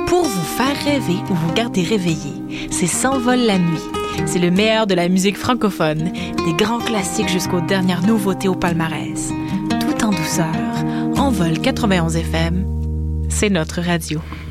Pour vous faire rêver ou vous garder réveillé, c'est S'envole la nuit. C'est le meilleur de la musique francophone, des grands classiques jusqu'aux dernières nouveautés au palmarès. Tout en douceur, Envol 91 FM, c'est notre radio.